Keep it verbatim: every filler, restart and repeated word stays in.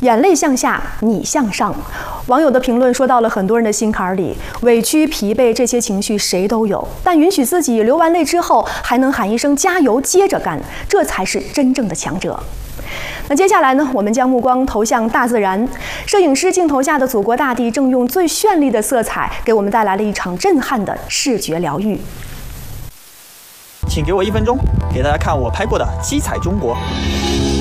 眼泪向下，你向上。网友的评论说到了很多人的心坎里，委屈、疲惫这些情绪谁都有，但允许自己流完泪之后，还能喊一声加油，接着干，这才是真正的强者。那接下来呢，我们将目光投向大自然，摄影师镜头下的祖国大地正用最绚丽的色彩，给我们带来了一场震撼的视觉疗愈。 请给我一分钟，给大家看我拍过的七彩中国。